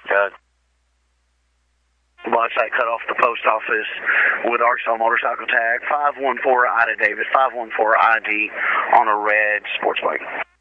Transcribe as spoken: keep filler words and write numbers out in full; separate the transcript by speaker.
Speaker 1: Good.
Speaker 2: Watch that cut off the post office with Arkansas motorcycle tag five one four Ida Davis, five one four I D on a red sports bike.